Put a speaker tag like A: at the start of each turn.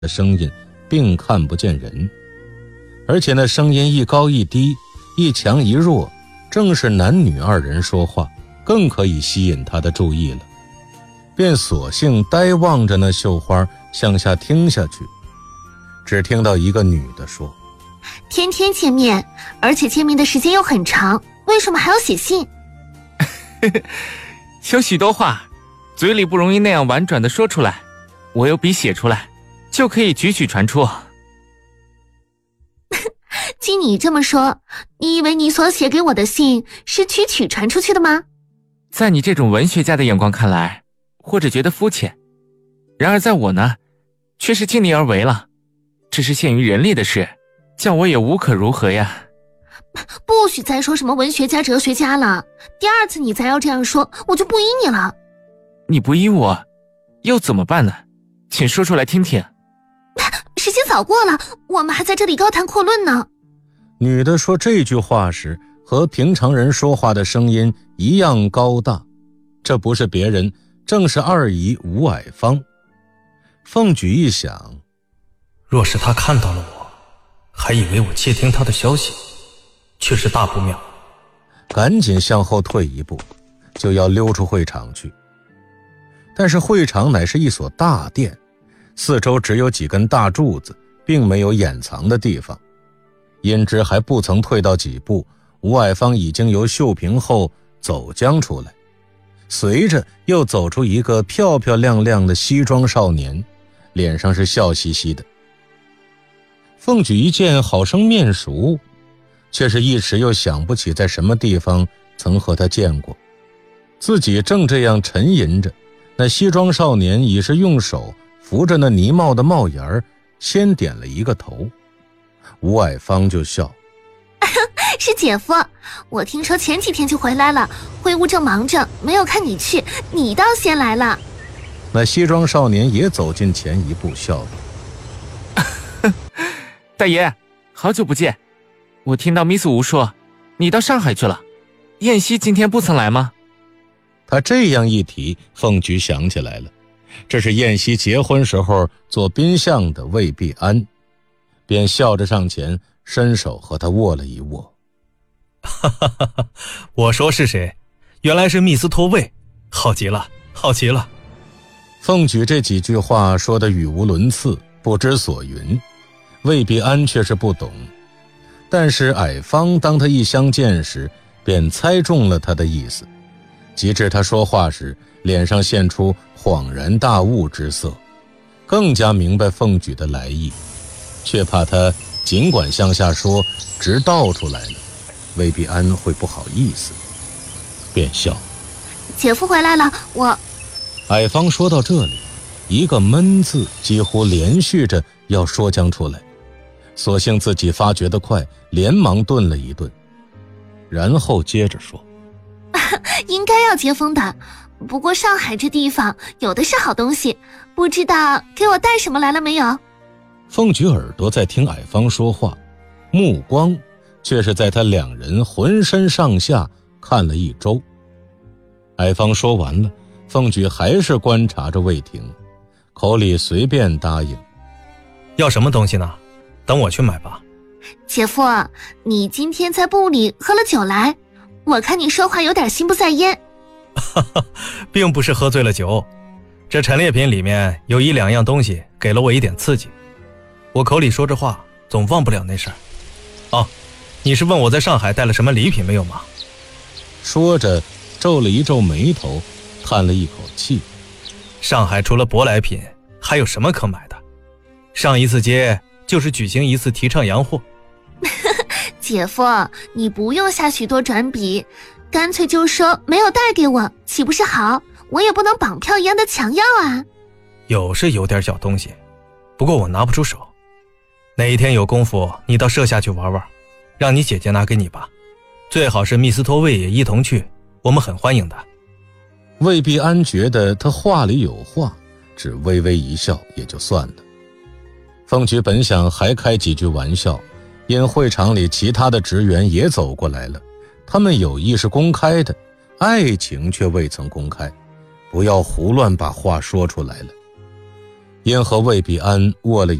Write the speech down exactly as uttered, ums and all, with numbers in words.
A: 的声音并看不见人，而且那声音一高一低，一强一弱，正是男女二人说话，更可以吸引他的注意了，便索性呆望着那绣花向下听下去。只听到一个女的说：
B: 天天见面，而且见面的时间又很长，为什么还要写信？
C: 有许多话嘴里不容易那样婉转地说出来，我有笔写出来就可以举举传出。
B: 据你这么说，你以为你所写给我的信是曲曲传出去的吗？
C: 在你这种文学家的眼光看来，或者觉得肤浅，然而在我呢，却是尽力而为了。这是限于人力的事，叫我也无可如何呀。
B: 不许再说什么文学家哲学家了，第二次你再要这样说，我就不依你了。
C: 你不依我又怎么办呢？请说出来听听。
B: 时间早过了，我们还在这里高谈阔论呢。
A: 女的说这句话时，和平常人说话的声音一样高大，这不是别人，正是二姨吴霭芳。凤举一想，
D: 若是她看到了我，还以为我窃听她的消息，却是大不妙。
A: 赶紧向后退一步，就要溜出会场去。但是会场乃是一所大殿，四周只有几根大柱子，并没有掩藏的地方。因之还不曾退到几步，吴霭芳已经由绣屏后走将出来，随着又走出一个漂漂亮亮的西装少年，脸上是笑嘻嘻的。凤举一见好生面熟，却是一时又想不起在什么地方曾和他见过。自己正这样沉吟着，那西装少年已是用手扶着那泥帽的帽檐儿，先点了一个头。吴霭芳就笑：
B: 是姐夫，我听说前几天就回来了，会务正忙着，没有看你去，你倒先来了。
A: 那西装少年也走近前一步，笑道：
C: 大爷，好久不见，我听到 Miss 吴说你到上海去了，燕西今天不曾来吗？
A: 他这样一提，凤举想起来了，这是燕西结婚时候做宾相的魏必安，便笑着上前，伸手和他握了一握。
D: 哈哈哈哈，我说是谁？原来是密斯托魏，好极了，好极了。
A: 凤举这几句话说得语无伦次，不知所云，魏必安却是不懂。但是霭芳当他一相见时，便猜中了他的意思，及至他说话时，脸上现出恍然大悟之色，更加明白凤举的来意，却怕他尽管向下说，直道出来了，魏必安会不好意思，便笑：
B: 姐夫回来了，我……
A: 霭芳说到这里，一个闷字几乎连续着要说将出来，所幸自己发觉得快，连忙顿了一顿，然后接着说：
B: 应该要接风的，不过上海这地方有的是好东西，不知道给我带什么来了没有？
A: 凤举耳朵在听霭芳说话，目光却是在他两人浑身上下看了一周。霭芳说完了，凤举还是观察着未停，口里随便答应：
D: 要什么东西呢？等我去买吧。
B: 姐夫，你今天在部里喝了酒来，我看你说话有点心不在焉。
D: 哈哈，并不是喝醉了酒，这陈列品里面有一两样东西给了我一点刺激，我口里说着话，总忘不了那事儿。哦，你是问我在上海带了什么礼品没有吗？
A: 说着皱了一皱眉头，叹了一口气。
D: 上海除了舶来品，还有什么可买的？上一次街就是举行一次提倡洋货。
B: 姐夫，你不用下许多转笔，干脆就说没有带给我，岂不是好？我也不能绑票一样的抢要啊。
D: 有是有点小东西，不过我拿不出手。哪一天有功夫，你到舍下去玩玩，让你姐姐拿给你吧。最好是密斯托魏也一同去，我们很欢迎的。
A: 魏必安觉得他话里有话，只微微一笑也就算了。凤举本想还开几句玩笑，因会场里其他的职员也走过来了，他们有意是公开的，爱情却未曾公开，不要胡乱把话说出来了。 因和魏必安握了